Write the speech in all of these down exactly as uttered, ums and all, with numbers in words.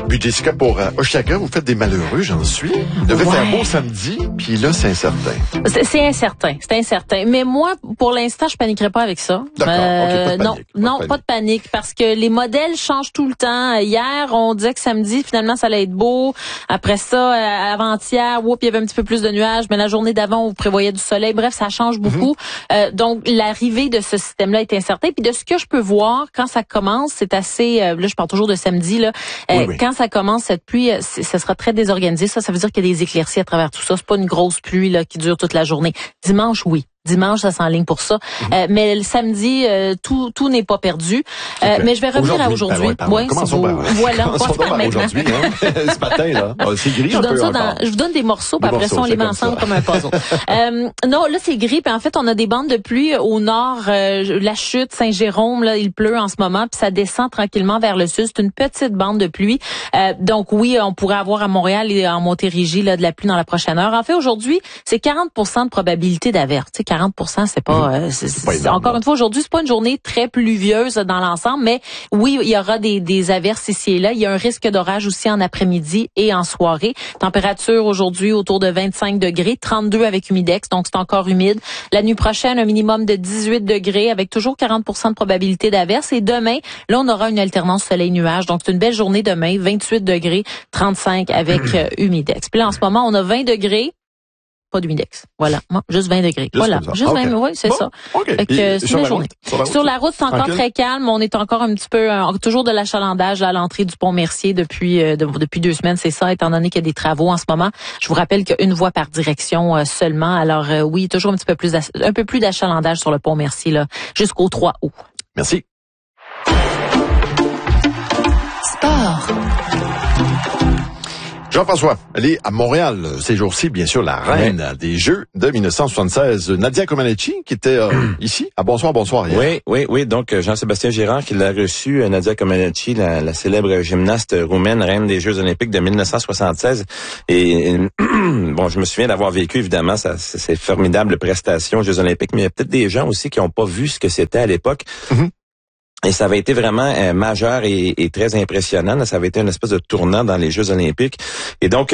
Puis Jessica, pour euh, Oshiaga, vous faites des malheureux, j'en suis. Il devait Ouais. faire beau samedi, puis là, c'est incertain. C'est, c'est incertain, c'est incertain. Mais moi, pour l'instant, je paniquerai pas avec ça. D'accord, ok, pas de non, panique, pas de non, panique. pas de panique, parce que les modèles changent tout le temps. Hier, on disait que samedi, finalement, ça allait être beau. Après ça, euh, avant-hier, whoop, il y avait un petit peu plus de nuages, mais la journée d'avant, on prévoyait du soleil. Bref, ça change beaucoup. Mm-hmm. Euh, donc, l'arrivée de ce système-là est incertain. Puis de ce que je peux voir, quand ça commence, c'est assez. Euh, là, je parle toujours de samedi. Là, euh, oui, oui. Quand ça commence cette pluie, c'est, ça sera très désorganisé. Ça, ça veut dire qu'il y a des éclaircies à travers tout ça. C'est pas une grosse pluie là qui dure toute la journée. Dimanche, oui. Dimanche, ça s'enligne pour ça. Mm-hmm. Euh, mais le samedi, euh, tout tout n'est pas perdu. Euh, okay. Mais je vais revenir aujourd'hui, à aujourd'hui. Ben ouais, ouais, commençons par, voilà, commençons on va par aujourd'hui. Hein? Ce matin, là, oh, c'est gris je un vous donne peu ça encore. dans, je vous donne des morceaux, puis après morceaux, ça, on les met comme ensemble ça. comme un puzzle. euh, non, là, c'est gris, puis en fait, on a des bandes de pluie au nord. Euh, la Chute, Saint-Jérôme, là, il pleut en ce moment, puis ça descend tranquillement vers le sud. C'est une petite bande de pluie. Euh, donc oui, on pourrait avoir à Montréal et en Montérégie là, de la pluie dans la prochaine heure. En fait, aujourd'hui, c'est quarante pour cent de probabilité d'averse. Tu sais, quarante pour cent, c'est pas... Euh, c'est, c'est, c'est, encore une fois, aujourd'hui, c'est pas une journée très pluvieuse dans l'ensemble, mais oui, il y aura des, des averses ici et là. Il y a un risque d'orage aussi en après-midi et en soirée. Température aujourd'hui autour de vingt-cinq degrés, trente-deux avec humidex, donc c'est encore humide. La nuit prochaine, un minimum de dix-huit degrés avec toujours quarante pour cent de probabilité d'averse. Et demain, là, on aura une alternance soleil-nuage. Donc, c'est une belle journée demain, vingt-huit degrés, trente-cinq avec euh, humidex. Puis là, en ce moment, on a vingt degrés. Pas d'humidex. Voilà. Non, juste vingt degrés. Juste voilà. Juste okay. vingt, oui, c'est bon, ça. Okay. Fait que, c'est sur, une la journée. route, sur la route, sur la route, c'est encore okay. très calme. On est encore un petit peu, euh, toujours de l'achalandage là, à l'entrée du pont Mercier depuis, euh, de, depuis deux semaines. C'est ça, étant donné qu'il y a des travaux en ce moment. Je vous rappelle qu'il y a une voie par direction euh, seulement. Alors, euh, oui, toujours un petit peu plus, un peu plus d'achalandage sur le pont Mercier, là, jusqu'au trois août. Merci. Sport. Jean-François, elle est à Montréal ces jours-ci, bien sûr, la reine ouais. des Jeux de dix-neuf cent soixante-seize, Nadia Comaneci, qui était euh, ici à Bonsoir, Bonsoir hier. Oui, oui, oui. Donc, Jean-Sébastien Girard qui l'a reçu, Nadia Comaneci, la, la célèbre gymnaste roumaine, reine des Jeux olympiques de dix-neuf cent soixante-seize. Et, et bon, je me souviens d'avoir vécu, évidemment, ça, c'est formidable prestation aux Jeux olympiques, mais il y a peut-être des gens aussi qui n'ont pas vu ce que c'était à l'époque. Mm-hmm. Et ça avait été vraiment euh, majeur et, et très impressionnant. Ça avait été une espèce de tournant dans les Jeux olympiques. Et donc,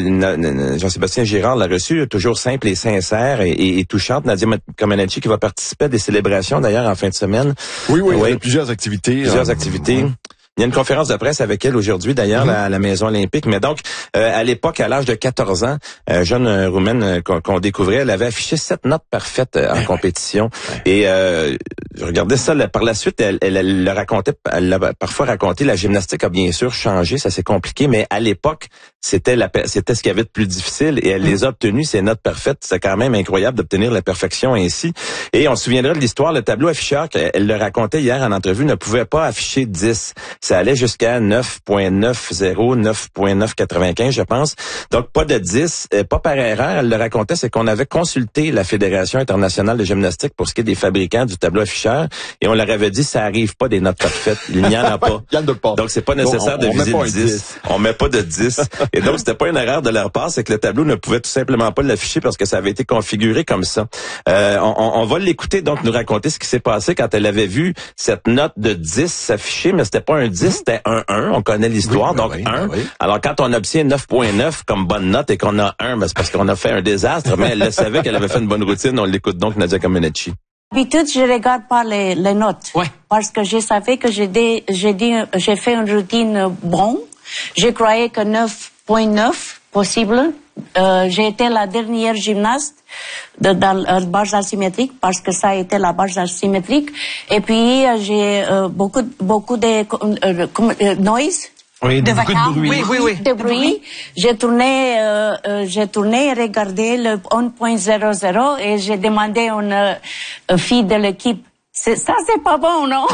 euh, Jean-Sébastien Girard l'a reçu, toujours simple et sincère et, et, et touchante. Nadia Comaneci qui va participer à des célébrations, d'ailleurs, en fin de semaine. Oui, oui, oui. Il y a plusieurs activités. Plusieurs euh, activités. Oui. Il y a une conférence de presse avec elle aujourd'hui, d'ailleurs, mm-hmm. à la Maison olympique. Mais donc, euh, à l'époque, à l'âge de quatorze ans, euh, jeune euh, roumaine euh, qu'on, qu'on découvrait, elle avait affiché sept notes parfaites euh, en compétition. Et euh, je regardais ça là, par la suite, elle, elle, elle le racontait, elle l'a parfois raconté, la gymnastique a bien sûr changé, ça s'est compliqué, mais à l'époque, c'était la c'était ce qu'il y avait de plus difficile et elle mm-hmm. les a obtenues, ces notes parfaites. C'est quand même incroyable d'obtenir la perfection ainsi. Et on se souviendra de l'histoire, le tableau afficheur, elle le racontait hier en entrevue, ne pouvait pas afficher dix. Ça allait jusqu'à neuf virgule quatre-vingt-dix, neuf virgule neuf quatre-vingt-quinze, je pense. Donc, pas de dix, pas par erreur. Elle le racontait, c'est qu'on avait consulté la Fédération internationale de gymnastique pour ce qui est des fabricants du tableau afficheur et on leur avait dit, ça arrive pas des notes parfaites. Il n'y en a pas. Il y en a pas. Donc, c'est pas nécessaire donc, on, de viser le dix. dix. On met pas de dix. Et donc, c'était pas une erreur de leur part, c'est que le tableau ne pouvait tout simplement pas l'afficher parce que ça avait été configuré comme ça. Euh, on, on va l'écouter, donc, nous raconter ce qui s'est passé quand elle avait vu cette note de dix s'afficher, mais c'était pas un dix, c'était un un. On connaît l'histoire, oui, ben donc oui, un. Ben oui. Alors, quand on obtient neuf virgule neuf comme bonne note et qu'on a un, ben, c'est parce qu'on a fait un désastre, mais elle le savait qu'elle avait fait une bonne routine. On l'écoute donc, Nadia Comaneci. D'habitude, je regarde pas les, les notes. Ouais. Parce que je savais que j'ai dit, j'ai dit, j'ai fait une routine bon. Je croyais que neuf virgule neuf possible. Euh, j'ai été la dernière gymnaste de, dans la barre asymétrique parce que ça a été la barre asymétrique. Et puis, euh, j'ai euh, beaucoup, beaucoup de euh, euh, noise. Oui, de beaucoup de bruit. Oui, oui, oui. De bruit. J'ai tourné, euh, euh, j'ai tourné, regardé le un virgule zéro zéro et j'ai demandé à une euh, fille de l'équipe. C'est, ça, c'est pas bon, non?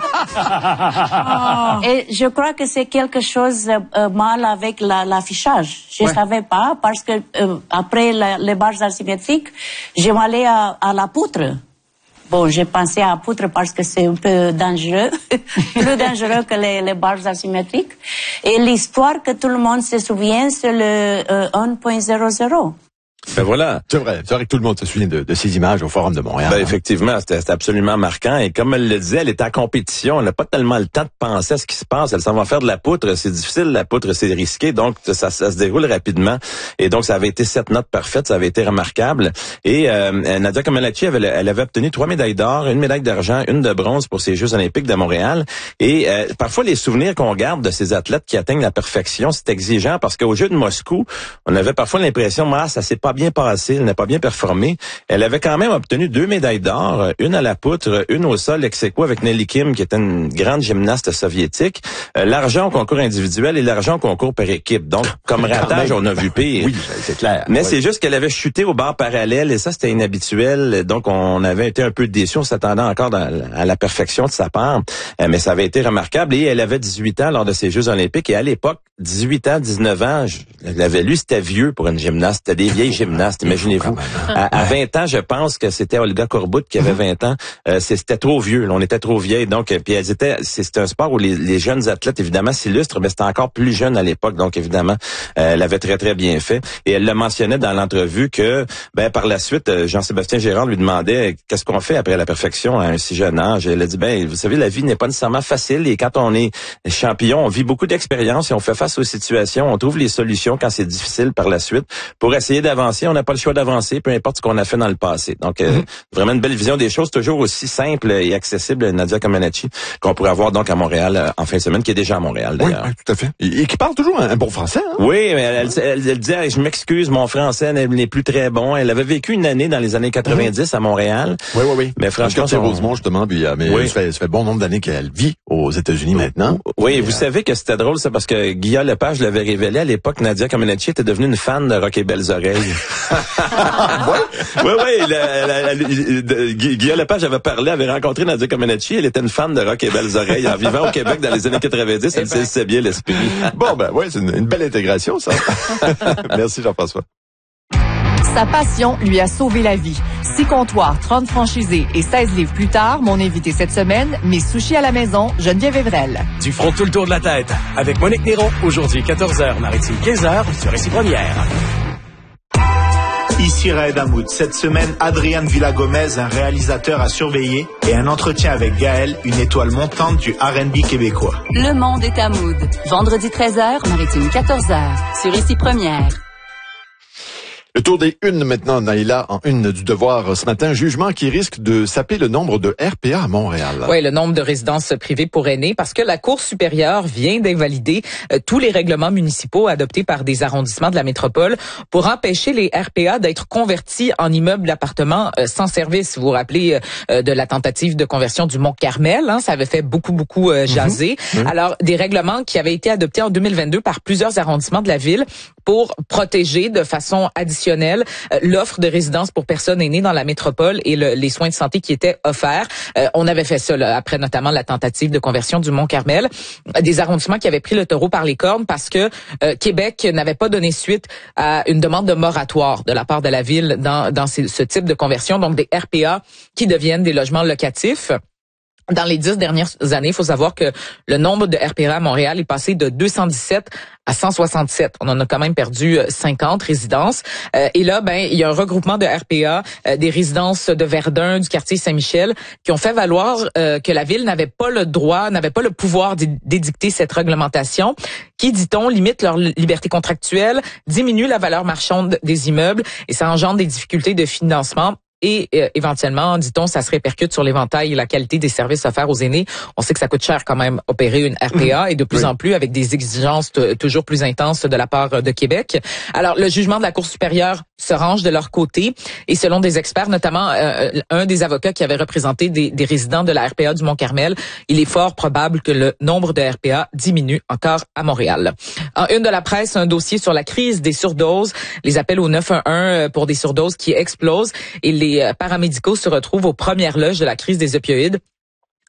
oh. Et je crois que c'est quelque chose euh, mal avec la, l'affichage. Je ouais. savais pas parce que euh, après la, les barres asymétriques, je m'allais à, à la poutre. Bon, j'ai pensé à la poutre parce que c'est un peu dangereux, plus dangereux que les, les barres asymétriques. Et l'histoire que tout le monde se souvient, c'est le euh, un virgule zéro zéro. Ben voilà. C'est vrai, c'est vrai que tout le monde se souvient de, de ces images au Forum de Montréal. Ben hein? effectivement, c'était, c'était absolument marquant. Et comme elle le disait, elle était en compétition. Elle n'a pas tellement le temps de penser à ce qui se passe. Elle s'en va faire de la poutre. C'est difficile, la poutre, c'est risqué. Donc, ça, ça se déroule rapidement. Et donc, ça avait été sept notes parfaites. Ça avait été remarquable. Et euh, Nadia Comaneci, elle, elle avait obtenu trois médailles d'or, une médaille d'argent, une de bronze pour ces Jeux olympiques de Montréal. Et euh, parfois, les souvenirs qu'on garde de ces athlètes qui atteignent la perfection, c'est exigeant parce qu'au Jeux de Moscou, on avait parfois l'impression, ah, ça s'est pas bien passé, elle n'a pas bien performé. Elle avait quand même obtenu deux médailles d'or, une à la poutre, une au sol ex aequo avec Nelly Kim, qui était une grande gymnaste soviétique. Euh, l'argent au concours individuel et l'argent au concours par équipe. Donc, comme ratage, on a vu pire. Oui, c'est clair. Mais oui. c'est juste qu'elle avait chuté au bar parallèle et ça, c'était inhabituel. Donc, on avait été un peu déçus. On s'attendait encore dans, à la perfection de sa part. Euh, mais ça avait été remarquable. Et elle avait dix-huit ans lors de ces Jeux olympiques. Et à l'époque, dix-huit ans, dix-neuf ans, je l'avais lu, c'était vieux pour une gymnaste. C'était des vieilles gymnastes, imaginez-vous. À, à vingt ans, je pense que c'était Olga Korbut qui avait vingt ans. Euh, c'était trop vieux. Là, on était trop vieilles. Donc, puis elles étaient, c'était un sport où les, les jeunes athlètes, évidemment, s'illustrent, mais c'était encore plus jeune à l'époque. Donc, évidemment, euh, elle avait très, très bien fait. Et elle le mentionnait dans l'entrevue que, ben, par la suite, Jean-Sébastien Gérard lui demandait qu'est-ce qu'on fait après la perfection à un si jeune âge. Elle a dit, ben, vous savez, la vie n'est pas nécessairement facile et quand on est champion, on vit beaucoup d'expérience et on fait face aux situations, on trouve les solutions quand c'est difficile par la suite. Pour essayer d'avancer, on n'a pas le choix d'avancer, peu importe ce qu'on a fait dans le passé. Donc, euh, mm-hmm. vraiment une belle vision des choses, toujours aussi simple et accessible, Nadia Comaneci, qu'on pourrait avoir donc à Montréal euh, en fin de semaine, qui est déjà à Montréal d'ailleurs. Oui, oui, tout à fait. Et, et qui parle toujours un, un bon français. Hein? Oui, mais elle, elle, elle, elle disait, je m'excuse, mon français n'est plus très bon. Elle avait vécu une année dans les années quatre-vingt-dix mm-hmm. à Montréal. Oui, oui, oui. Mais franchement, c'est Rosemont justement, puis, mais oui. ça fait, ça fait bon nombre d'années qu'elle vit aux États-Unis maintenant. Oui, et vous euh... savez que c'était drôle, c'est parce que Guillaume Lepage l'avait révélé à l'époque. Nadia Comaneci était devenue une fan de Rock et Belles Oreilles. oui, oui. Guillaume Lepage avait parlé, avait rencontré Nadia Comaneci. Elle était une fan de Rock et Belles Oreilles. En vivant au Québec dans les années quatre-vingt-dix, elle saisissait bien l'esprit. Bon, ben oui, c'est une, une belle intégration, ça. Merci, Jean-François. Sa passion lui a sauvé la vie. Six comptoirs, trente franchisés et seize livres plus tard, mon invité cette semaine, mes sushis à la maison, Geneviève Evrel. Du front tout le tour de la tête, avec Monique Néron, aujourd'hui quatorze heures, Maritime quinze heures, sur Récit Première. Ici Raed Hamoud. Cette semaine, Adrian Villagomez, un réalisateur à surveiller, et un entretien avec Gaël, une étoile montante du R and B québécois. Le monde est à Mood. Vendredi treize heures, Maritime quatorze heures, sur Récit Première. Le tour des unes maintenant, Naïla, en une du Devoir ce matin, jugement qui risque de saper le nombre de R P A à Montréal. Oui, le nombre de résidences privées pour aînés, parce que la Cour supérieure vient d'invalider euh, tous les règlements municipaux adoptés par des arrondissements de la métropole pour empêcher les R P A d'être convertis en immeubles d'appartements euh, sans service. Vous vous rappelez euh, de la tentative de conversion du Mont-Carmel, hein, ça avait fait beaucoup, beaucoup euh, jaser. Mm-hmm. Alors, des règlements qui avaient été adoptés en deux mille vingt-deux par plusieurs arrondissements de la ville pour protéger de façon additionnelle euh, l'offre de résidence pour personnes aînées dans la métropole et le, les soins de santé qui étaient offerts. Euh, on avait fait ça là, après notamment la tentative de conversion du Mont-Carmel. Des arrondissements qui avaient pris le taureau par les cornes parce que euh, Québec n'avait pas donné suite à une demande de moratoire de la part de la ville dans, dans ce, ce type de conversion, donc des R P A qui deviennent des logements locatifs. Dans les dix dernières années, il faut savoir que le nombre de R P A à Montréal est passé de deux cent dix-sept à cent soixante-sept. On en a quand même perdu cinquante résidences. Euh, et là, ben, il y a un regroupement de R P A, euh, des résidences de Verdun, du quartier Saint-Michel, qui ont fait valoir euh, que la ville n'avait pas le droit, n'avait pas le pouvoir d'édicter cette réglementation, qui, dit-on, limite leur liberté contractuelle, diminue la valeur marchande des immeubles et ça engendre des difficultés de financement. Et euh, éventuellement, dit-on, ça se répercute sur l'éventail et la qualité des services offerts aux aînés. On sait que ça coûte cher quand même opérer une R P A et de plus oui. en plus avec des exigences t- toujours plus intenses de la part de Québec. Alors, le jugement de la Cour supérieure se range de leur côté et selon des experts, notamment euh, un des avocats qui avait représenté des, des résidents de la R P A du Mont-Carmel, il est fort probable que le nombre de R P A diminue encore à Montréal. En une de la presse, un dossier sur la crise des surdoses, les appels au neuf un un pour des surdoses qui explosent et les Les paramédicaux se retrouvent aux premières loges de la crise des opioïdes.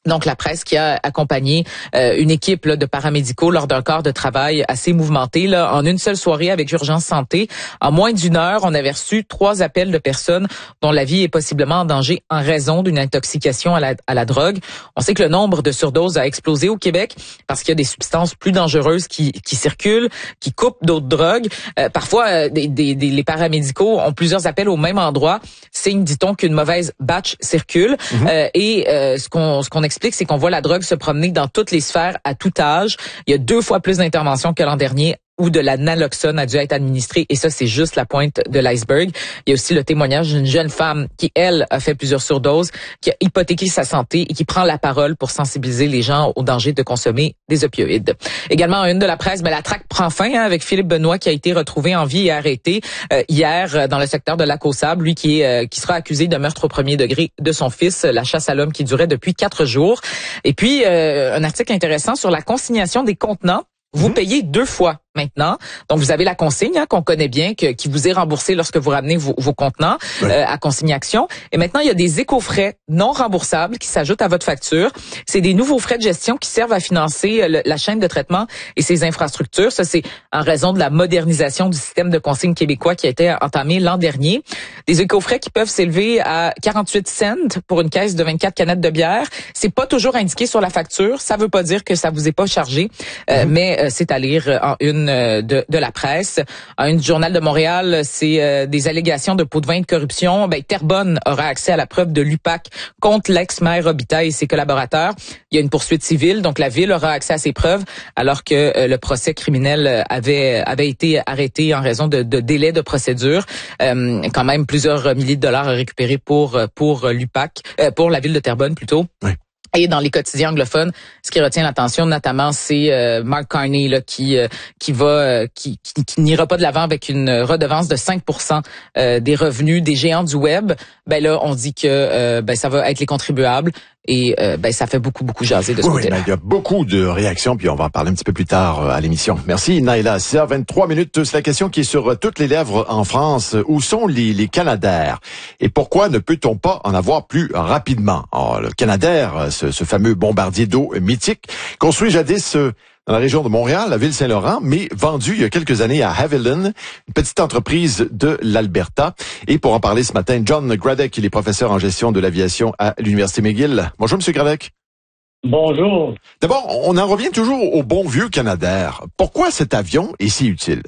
Donc, la presse qui a accompagné euh, une équipe là, de paramédicaux lors d'un quart de travail assez mouvementé. Là, en une seule soirée avec Urgence Santé, en moins d'une heure, on avait reçu trois appels de personnes dont la vie est possiblement en danger en raison d'une intoxication à la, à la drogue. On sait que le nombre de surdoses a explosé au Québec parce qu'il y a des substances plus dangereuses qui, qui circulent, qui coupent d'autres drogues. Euh, parfois, euh, des, des, des, les paramédicaux ont plusieurs appels au même endroit. Signe, dit-on, qu'une mauvaise batch circule. Mm-hmm. Euh, et euh, ce qu'on, ce qu'on explique, c'est qu'on voit la drogue se promener dans toutes les sphères à tout âge. Il y a deux fois plus d'interventions que l'an dernier où de la naloxone a dû être administrée. Et ça, c'est juste la pointe de l'iceberg. Il y a aussi le témoignage d'une jeune femme qui, elle, a fait plusieurs surdoses, qui a hypothéqué sa santé et qui prend la parole pour sensibiliser les gens au danger de consommer des opioïdes. Également, en une de la presse, ben, la traque prend fin hein, avec Philippe Benoît qui a été retrouvé en vie et arrêté euh, hier euh, dans le secteur de Lac-aux-Sables. Lui qui, est, euh, qui sera accusé de meurtre au premier degré de son fils, la chasse à l'homme qui durait depuis quatre jours. Et puis, euh, un article intéressant sur la consignation des contenants. Vous mmh. payez deux fois maintenant. Donc, vous avez la consigne hein, qu'on connaît bien, que, qui vous est remboursée lorsque vous ramenez vos, vos contenants oui. euh, à consignation. Et maintenant, il y a des éco-frais non remboursables qui s'ajoutent à votre facture. C'est des nouveaux frais de gestion qui servent à financer le, la chaîne de traitement et ses infrastructures. Ça, c'est en raison de la modernisation du système de consigne québécois qui a été entamé l'an dernier. Des éco-frais qui peuvent s'élever à quarante-huit cents pour une caisse de vingt-quatre canettes de bière. C'est pas toujours indiqué sur la facture. Ça veut pas dire que ça vous est pas chargé, euh, mmh. mais euh, c'est à lire en une De, de la presse. À une du Journal de Montréal, c'est euh, des allégations de pots de vin de corruption. Ben, Terrebonne aura accès à la preuve de l'U P A C contre l'ex-maire Robitaille et ses collaborateurs. Il y a une poursuite civile, donc la ville aura accès à ces preuves, alors que euh, le procès criminel avait avait été arrêté en raison de, de délai de procédure. Euh, quand même plusieurs milliers de dollars à récupérer pour pour l'U P A C, euh, pour la ville de Terrebonne plutôt. Oui. Et dans les quotidiens anglophones, ce qui retient l'attention notamment, c'est euh, Mark Carney là, qui euh, qui va euh, qui, qui, qui n'ira pas de l'avant avec une redevance de cinq pour cent euh, des revenus des géants du web. Ben là, on dit que euh, ben ça va être les contribuables. Et euh, ben ça fait beaucoup, beaucoup jaser de ce oui, côté-là. Oui, il y a beaucoup de réactions, puis on va en parler un petit peu plus tard à l'émission. Merci, Naila. six heures vingt-trois minutes, c'est la question qui est sur toutes les lèvres en France. Où sont les, les Canadaires? Et pourquoi ne peut-on pas en avoir plus rapidement? Alors, le Canadair, ce, ce fameux bombardier d'eau mythique, construit jadis dans la région de Montréal, la ville Saint-Laurent, mais vendu il y a quelques années à Haviland, une petite entreprise de l'Alberta. Et pour en parler ce matin, John Gradek, il est professeur en gestion de l'aviation à l'Université McGill. Bonjour, Monsieur Gradek. Bonjour. D'abord, on en revient toujours au bon vieux Canadair. Pourquoi cet avion est si utile?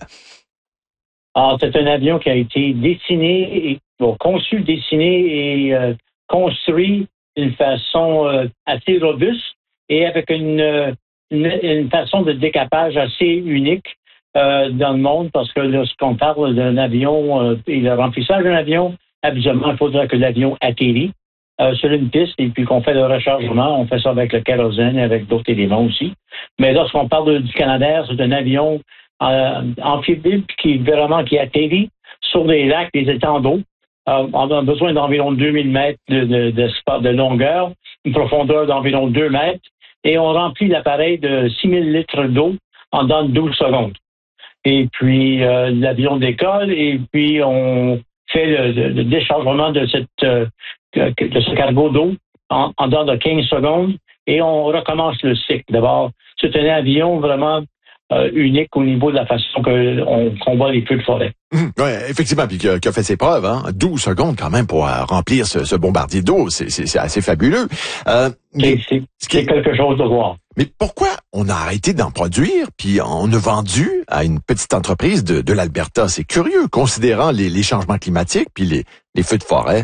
Alors, c'est un avion qui a été dessiné, et, bon, conçu, dessiné et euh, construit d'une façon euh, assez robuste et avec une... Euh, Une, une façon de décapage assez unique euh, dans le monde, parce que lorsqu'on parle d'un avion euh, et le remplissage d'un avion, habituellement, il faudrait que l'avion atterrit euh, sur une piste et puis qu'on fait le rechargement. On fait ça avec le kérosène et avec d'autres éléments aussi. Mais lorsqu'on parle de, du Canadair, c'est un avion euh, amphibie qui vraiment qui atterrit sur des lacs, des étangs d'eau. Euh, on a besoin d'environ deux mille mètres de, de, de, de longueur, une profondeur d'environ deux mètres. Et on remplit l'appareil de six mille litres d'eau en dans douze secondes. Et puis, euh, l'avion décolle et puis on fait le, le, le déchargement de, cette, euh, de ce cargo d'eau en, en dans de quinze secondes et on recommence le cycle. D'abord, c'est un avion vraiment euh, unique au niveau de la façon qu'on combat les feux de forêt. Mmh, oui, effectivement, puis qui a, qui a fait ses preuves, hein. douze secondes quand même pour euh, remplir ce, ce bombardier d'eau, c'est, c'est, c'est assez fabuleux. Euh, mais c'est, c'est, c'est quelque chose de voir. Mais pourquoi on a arrêté d'en produire, puis on a vendu à une petite entreprise de, de l'Alberta? C'est curieux, considérant les, les changements climatiques puis les, les feux de forêt.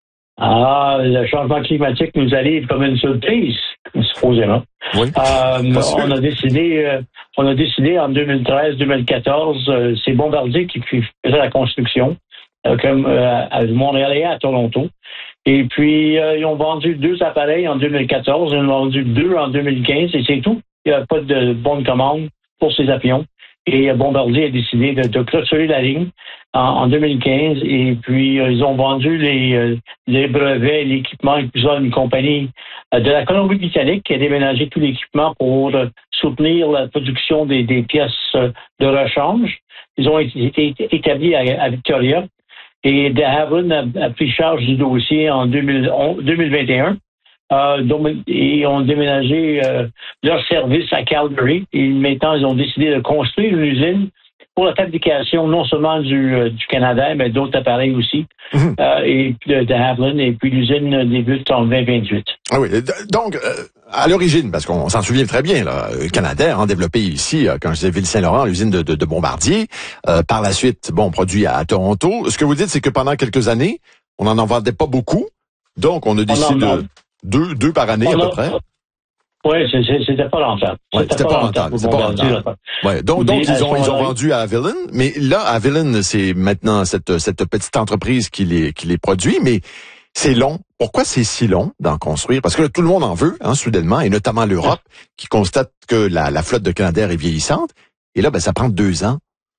Ah, le changement climatique nous arrive comme une surprise, supposément. Oui. Euh, on a décidé, euh, on a décidé en deux mille treize, deux mille quatorze, euh, c'est Bombardier qui faisait la construction, euh, comme euh, à Montréal et à Toronto. Et puis euh, ils ont vendu deux appareils en deux mille quatorze, ils en ont vendu deux en deux mille quinze et c'est tout. Il n'y a pas de bonne commande pour ces avions. Et Bombardier a décidé de, de clôturer la ligne en, en deux mille quinze. Et puis, euh, ils ont vendu les, euh, les brevets, l'équipement, et tout ça à une compagnie euh, de la Colombie-Britannique qui a déménagé tout l'équipement pour euh, soutenir la production des, des pièces euh, de rechange. Ils ont été établis à, à Victoria. Et de Havilland a, a pris charge du dossier en deux mille vingt et un. euh, donc, ils ont déménagé euh, leur service à Calgary. Et maintenant, ils ont décidé de construire une usine pour la fabrication non seulement du, euh, du Canadair, mais d'autres appareils aussi, mmh. euh, et de, de Haviland. Et puis l'usine débute en vingt vingt-huit. Ah oui, donc... Euh... À l'origine, parce qu'on s'en souvient très bien, là, Canadair, hein, développé ici, quand je disais Ville-Saint-Laurent, l'usine de, de, de Bombardier. Euh, par la suite, bon, produit à, à Toronto. Ce que vous dites, c'est que pendant quelques années, on n'en vendait pas beaucoup. Donc, on a décidé de deux, deux par année, on à peu a, près. Oui, c'était pas rentable. Ouais, c'était pas rentable. C'était pas rentable. Ouais, donc, donc ils ont, ils ont vendu à Haviland. Mais là, Haviland, c'est maintenant cette, cette petite entreprise qui les, qui les produit, mais c'est long. Pourquoi c'est si long d'en construire? Parce que là, tout le monde en veut, hein, soudainement, et notamment l'Europe, qui constate que la, la flotte de Canadair est vieillissante. Et là, ben, ça prend deux ans.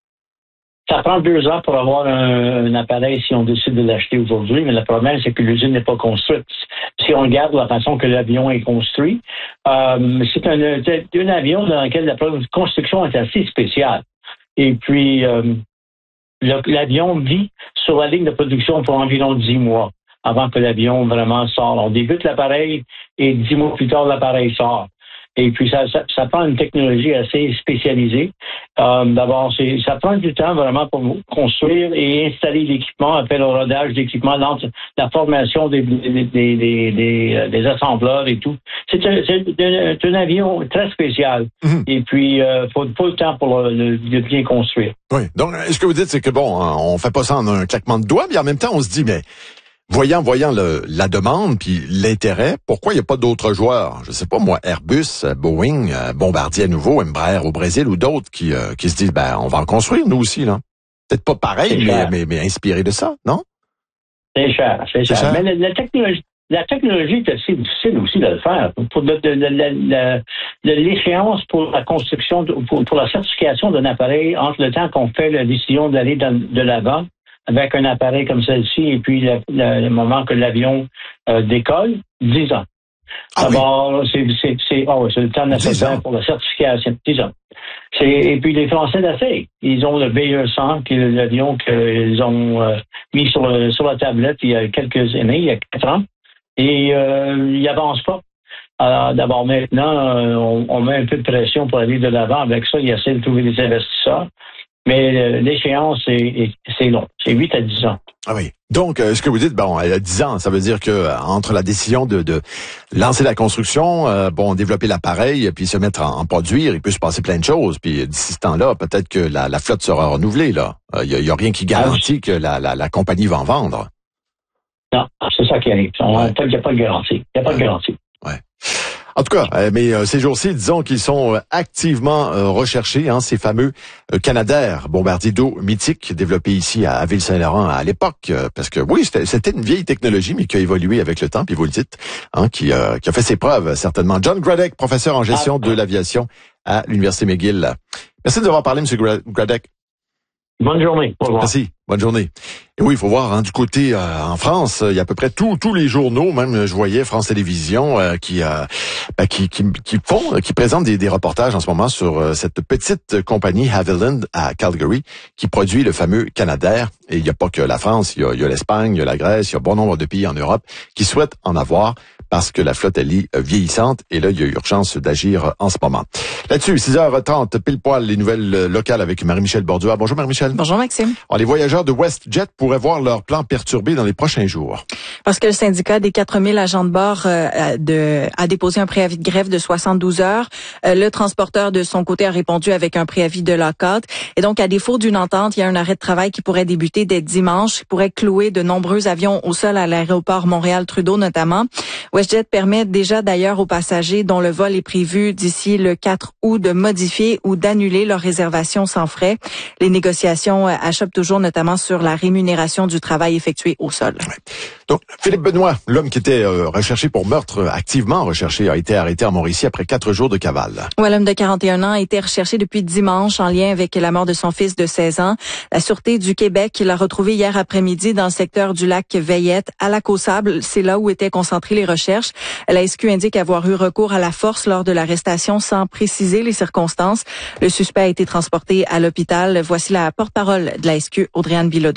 Ça prend deux ans pour avoir un, un appareil si on décide de l'acheter aujourd'hui, mais le problème, c'est que l'usine n'est pas construite. Si on regarde la façon que l'avion est construit, euh, c'est un, un avion dans lequel la construction est assez spéciale. Et puis, euh, l'avion vit sur la ligne de production pour environ dix mois. Avant que l'avion vraiment sorte. On débute l'appareil et dix mois plus tard, l'appareil sort. Et puis, ça, ça, ça prend une technologie assez spécialisée. Euh, d'abord, c'est, ça prend du temps vraiment pour construire et installer l'équipement, après le rodage d'équipement, la formation des, des, des, des, des, des assembleurs et tout. C'est un, c'est un, un avion très spécial. Mmh. Et puis, il euh, faut pas le temps pour le, le, le bien construire. Oui. Donc, ce que vous dites, c'est que bon, on fait pas ça en un claquement de doigts, mais en même temps, on se dit, mais Voyant, voyant le, la demande puis l'intérêt, pourquoi il n'y a pas d'autres joueurs? Je sais pas moi, Airbus, Boeing, Bombardier à nouveau, Embraer au Brésil ou d'autres qui euh, qui se disent ben on va en construire nous aussi là. Peut-être pas pareil, mais, mais mais inspiré de ça, non? C'est cher, c'est cher. cher. Mais la, la technologie, la technologie est assez difficile aussi de le faire. Pour de, de, de, de, de, de l'échéance pour la construction, de, pour, pour la certification d'un appareil entre le temps qu'on fait la décision d'aller dans, de l'avant avec un appareil comme celle-ci et puis le, le, le moment que l'avion euh, décolle, dix ans. Ah D'abord, oui. c'est, c'est, c'est, oh, c'est le temps nécessaire pour la certification. dix ans. C'est, et puis les Français l'essayent. Ils ont le B E cent, qui est l'avion qu'ils ont euh, mis sur, le, sur la tablette il y a quelques années, il y a quatre ans, et euh, ils n'avancent pas. Alors, d'abord, maintenant, euh, on, on met un peu de pression pour aller de l'avant. Avec ça, ils essaient de trouver des investisseurs. Mais euh, l'échéance, c'est, c'est long. C'est huit à dix ans. Ah oui. Donc, euh, ce que vous dites, bon, à dix ans, ça veut dire que euh, entre la décision de, de lancer la construction, euh, bon, développer l'appareil, puis se mettre en, en produire, il peut se passer plein de choses. Puis d'ici ce temps-là, peut-être que la, la flotte sera renouvelée. Là, il euh, y, y a rien qui garantit que la, la, la compagnie va en vendre. Non, c'est ça qui arrive. On ouais. Il n'y a pas de garantie. Il n'y a pas ouais. de garantie. Ouais. En tout cas, euh, mais euh, ces jours-ci, disons qu'ils sont euh, activement euh, recherchés, hein, ces fameux euh, Canadair bombardier d'eau mythiques développés ici à, à Ville-Saint-Laurent à l'époque, euh, parce que oui, c'était, c'était une vieille technologie, mais qui a évolué avec le temps, puis vous le dites, hein, qui, euh, qui a fait ses preuves certainement. John Gradek, professeur en gestion ah. de l'aviation à l'Université McGill. Merci de nous avoir parlé, M. Gradek. Bonne journée. Au revoir. Merci. Bonne journée. Et oui, il faut voir, hein, du côté euh, en France, il y a à peu près tous tous les journaux, même je voyais France Télévisions, euh, qui, euh, ben, qui qui qui font, qui présentent des, des reportages en ce moment sur euh, cette petite compagnie Haviland à Calgary qui produit le fameux Canadair. Et il n'y a pas que la France, il y a, il y a l'Espagne, il y a la Grèce, il y a bon nombre de pays en Europe qui souhaitent en avoir parce que la flotte elle est vieillissante. Et là, il y a urgence d'agir en ce moment. Là-dessus, six heures trente, pile poil, les nouvelles locales avec Marie-Michel Borduas. Bonjour Marie-Michel. Bonjour Maxime. Alors, les voyageurs de WestJet pourraient voir leur plan perturbé dans les prochains jours. Parce que le syndicat des quatre mille agents de bord euh, de, a déposé un préavis de grève de soixante-douze heures. Euh, le transporteur, de son côté, a répondu avec un préavis de lock-out. Et donc, à défaut d'une entente, il y a un arrêt de travail qui pourrait débuter dès dimanche, qui pourrait clouer de nombreux avions au sol à l'aéroport Montréal-Trudeau notamment. WestJet permet déjà d'ailleurs aux passagers dont le vol est prévu d'ici le quatre août de modifier ou d'annuler leur réservation sans frais. Les négociations achoppent toujours notamment sur la rémunération du travail effectué au sol. Donc, Philippe Benoît, l'homme qui était euh, recherché pour meurtre, activement recherché, a été arrêté en Mauricie après quatre jours de cavale. Ouais, l'homme de quarante et un ans a été recherché depuis dimanche en lien avec la mort de son fils de seize ans. La Sûreté du Québec l'a retrouvé hier après-midi dans le secteur du lac Veillette, à Lac-aux-Sables. C'est là où étaient concentrées les recherches. La S Q indique avoir eu recours à la force lors de l'arrestation sans préciser les circonstances. Le suspect a été transporté à l'hôpital. Voici la porte-parole de la S Q, Audrey-Anne Bilodeau.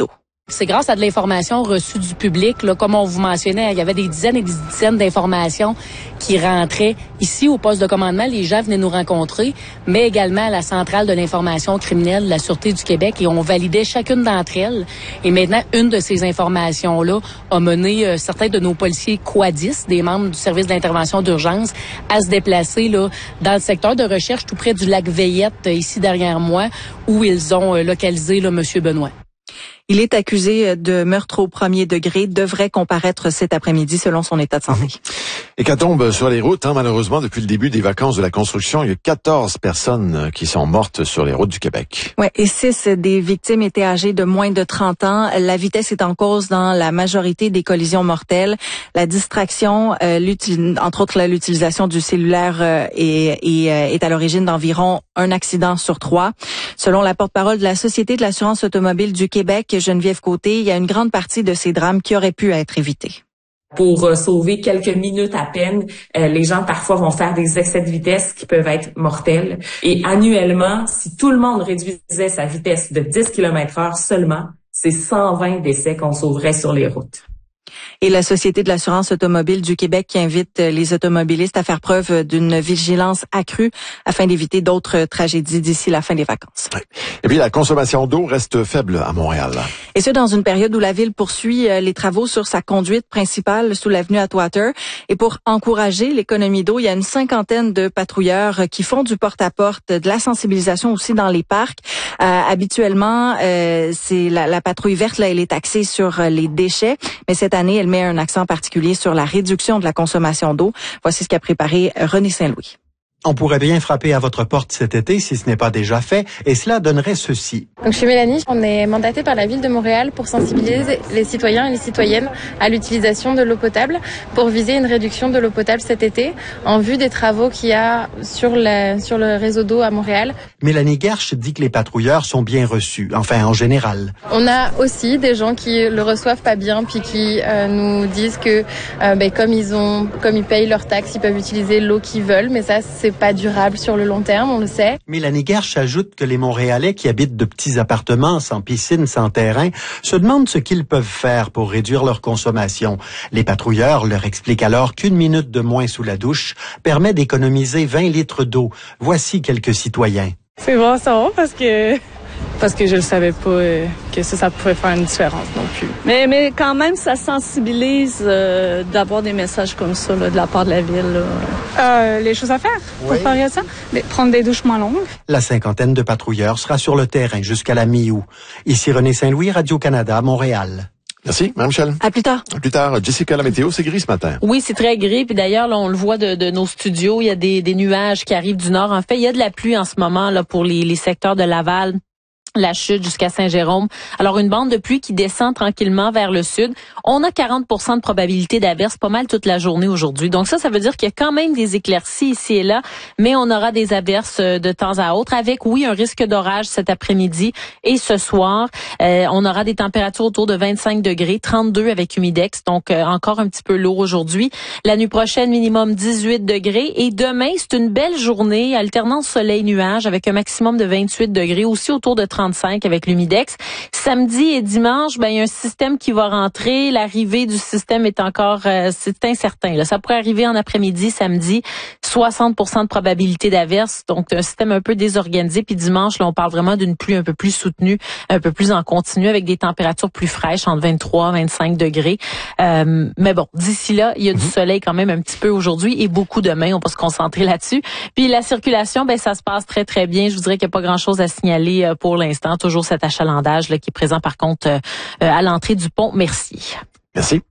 C'est grâce à de l'information reçue du public, là, comme on vous mentionnait, il y avait des dizaines et des dizaines d'informations qui rentraient ici au poste de commandement. Les gens venaient nous rencontrer, mais également à la centrale de l'information criminelle de la Sûreté du Québec, et on validait chacune d'entre elles. Et maintenant, une de ces informations-là a mené euh, certains de nos policiers quadistes, des membres du service d'intervention d'urgence, à se déplacer là dans le secteur de recherche tout près du lac Veillette, euh, ici derrière moi, où ils ont euh, localisé là, M. Benoît. Il est accusé de meurtre au premier degré, devrait comparaître cet après-midi selon son état de santé. Hécatombe sur les routes, hein, malheureusement, depuis le début des vacances de la construction, il y a quatorze personnes qui sont mortes sur les routes du Québec. Ouais, et six des victimes étaient âgées de moins de trente ans. La vitesse est en cause dans la majorité des collisions mortelles. La distraction, euh, entre autres l'utilisation du cellulaire euh, est, est, euh, est à l'origine d'environ un accident sur trois. Selon la porte-parole de la Société de l'assurance automobile du Québec, Geneviève Côté, il y a une grande partie de ces drames qui auraient pu être évités. Pour euh, sauver quelques minutes à peine, euh, les gens parfois vont faire des excès de vitesse qui peuvent être mortels. Et annuellement, si tout le monde réduisait sa vitesse de dix kilomètres heure seulement, c'est cent vingt décès qu'on sauverait sur les routes. Et la Société de l'assurance automobile du Québec qui invite les automobilistes à faire preuve d'une vigilance accrue afin d'éviter d'autres tragédies d'ici la fin des vacances. Et puis la consommation d'eau reste faible à Montréal. Et ce, dans une période où la ville poursuit les travaux sur sa conduite principale sous l'avenue Atwater. Et pour encourager l'économie d'eau, il y a une cinquantaine de patrouilleurs qui font du porte-à-porte, de la sensibilisation aussi dans les parcs. Euh, habituellement, euh, c'est la, la patrouille verte, là, elle est axée sur les déchets, mais cette année, elle met un accent particulier sur la réduction de la consommation d'eau. Voici ce qu'a préparé René Saint-Louis. On pourrait bien frapper à votre porte cet été si ce n'est pas déjà fait, et cela donnerait ceci. Donc, je suis Mélanie, on est mandaté par la Ville de Montréal pour sensibiliser les citoyens et les citoyennes à l'utilisation de l'eau potable pour viser une réduction de l'eau potable cet été en vue des travaux qu'il y a sur, la, sur le réseau d'eau à Montréal. Mélanie Gersh dit que les patrouilleurs sont bien reçus, enfin en général. On a aussi des gens qui le reçoivent pas bien puis qui euh, nous disent que euh, ben, comme ils ont, comme ils payent leurs taxes, ils peuvent utiliser l'eau qu'ils veulent, mais ça c'est pas durable sur le long terme, on le sait. Mélanie Gersh ajoute que les Montréalais qui habitent de petits appartements sans piscine, sans terrain, se demandent ce qu'ils peuvent faire pour réduire leur consommation. Les patrouilleurs leur expliquent alors qu'une minute de moins sous la douche permet d'économiser vingt litres d'eau. Voici quelques citoyens. C'est bon, ça va parce que parce que je ne savais pas euh, que ça, ça pouvait faire une différence non plus. Mais, mais quand même, ça sensibilise euh, d'avoir des messages comme ça là, de la part de la ville. Là. Euh, les choses à faire pour oui. faire ça, mais prendre des douches moins longues. La cinquantaine de patrouilleurs sera sur le terrain jusqu'à la mi-août. Ici René Saint-Louis, Radio-Canada, Montréal. Merci, Mme Michel. À plus tard. À plus tard. Jessica, la météo, c'est gris ce matin. Oui, c'est très gris. Puis d'ailleurs, là, on le voit de, de nos studios, il y a des, des nuages qui arrivent du nord. En fait, il y a de la pluie en ce moment là pour les, les secteurs de Laval, la Chute jusqu'à Saint-Jérôme. Alors, une bande de pluie qui descend tranquillement vers le sud. On a quarante pour cent de probabilité d'averse pas mal toute la journée aujourd'hui. Donc ça, ça veut dire qu'il y a quand même des éclaircies ici et là, mais on aura des averses de temps à autre avec, oui, un risque d'orage cet après-midi et ce soir. Euh, on aura des températures autour de vingt-cinq degrés, trente-deux avec humidex, donc euh, encore un petit peu lourd aujourd'hui. La nuit prochaine, minimum dix-huit degrés. Et demain, c'est une belle journée, alternance soleil-nuage avec un maximum de vingt-huit degrés, aussi autour de trente-cinq avec l'humidex. Samedi et dimanche, ben il y a un système qui va rentrer. L'arrivée du système est encore, euh, c'est incertain. Là. Ça pourrait arriver en après-midi, samedi, soixante pour cent de probabilité d'averse. Donc, un système un peu désorganisé. Puis dimanche, là, on parle vraiment d'une pluie un peu plus soutenue, un peu plus en continu, avec des températures plus fraîches, entre vingt-trois et vingt-cinq degrés. Euh, mais bon, d'ici là, il y a du soleil quand même un petit peu aujourd'hui et beaucoup demain. On va se concentrer là-dessus. Puis la circulation, ben ça se passe très, très bien. Je vous dirais qu'il n'y a pas grand-chose à signaler euh, pour l'instant. Toujours cet achalandage là, qui est présent, par contre, euh, à l'entrée du pont Mercier. Merci.